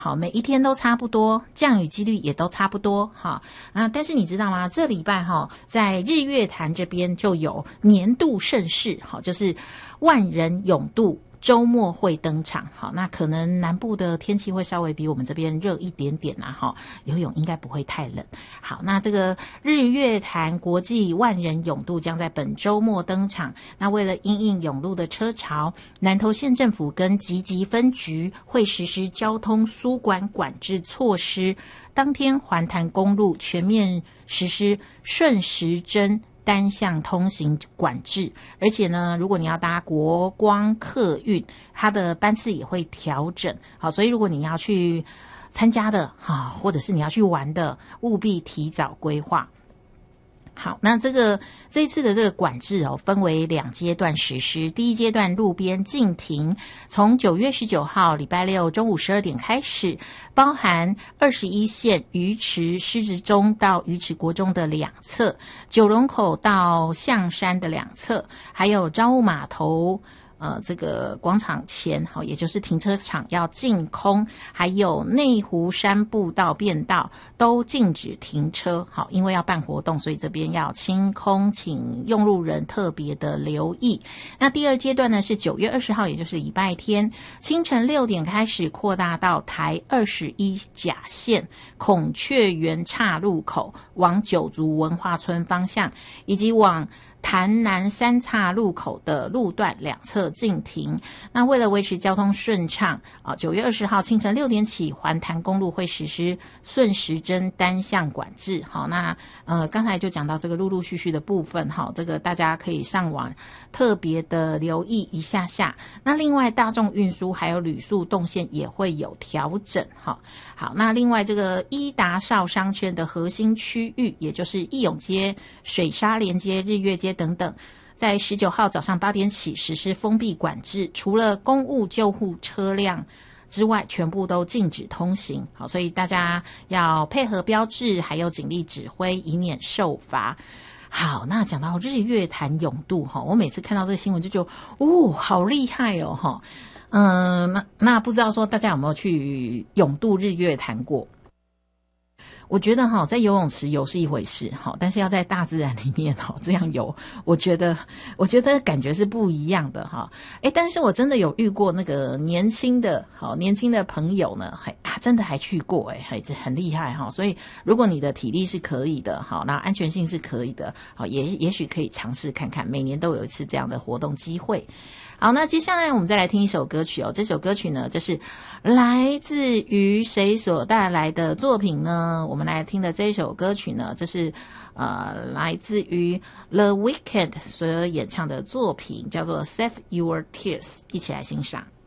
好，每一天都差不多，降雨几率也都差不多哈。但是你知道吗？这礼拜在日月潭这边就有年度盛事，就是万人泳渡周末会登场。好，那可能南部的天气会稍微比我们这边热一点点啦，游泳应该不会太冷。好，那这个日月潭国际万人泳渡将在本周末登场。那为了因应泳路的车潮，南投县政府跟集集分局会实施交通疏管管制措施，当天环潭公路全面实施顺时针单向通行管制，而且呢，如果你要搭国光客运，它的班次也会调整。好，所以如果你要去参加的或者是你要去玩的，务必提早规划。好，那这一次的这个管制分为2阶段实施。第一阶段路边禁停，从9月19号礼拜六中午12点开始，包含21线鱼池狮子中到鱼池国中的2侧，九龙口到象山的2侧，还有彰务码头这个广场前，也就是停车场要净空，还有内湖山步道便道都禁止停车。好，因为要办活动，所以这边要清空，请用路人特别的留意。那第2阶段呢，是9月20号，也就是礼拜天清晨6点开始，扩大到台21甲线孔雀园岔路口往九族文化村方向，以及往潭南三岔路口的路段2侧禁停。那为了维持交通顺畅9月20号清晨6点起，环潭公路会实施顺时针单向管制。好，那刚才就讲到这个陆陆续续的部分，这个大家可以上网特别的留意一下下。那另外大众运输还有旅宿动线也会有调整。好，那另外这个伊达邵商圈的核心区域，也就是义勇街、水沙连街、日月街等等，在19号早上8点起实施封闭管制，除了公务救护车辆之外，全部都禁止通行。好，所以大家要配合标志还有警力指挥，以免受罚。好，那讲到日月潭泳渡，我每次看到这个新闻就觉得好厉害哦。那不知道说大家有没有去泳渡日月潭过？我觉得在游泳池游是一回事，但是要在大自然里面这样游，我觉得感觉是不一样的但是我真的有遇过那个年轻的朋友呢，真的还去过很厉害所以如果你的体力是可以的那安全性是可以的也许可以尝试看看，每年都有一次这样的活动机会。好，那接下来我们再来听一首歌曲这首歌曲呢，就是来自于谁所带来的作品呢？我们来听的这一首歌曲呢，这是来自于 The Weeknd 所演唱的作品，叫做 Save Your Tears， 一起来欣赏。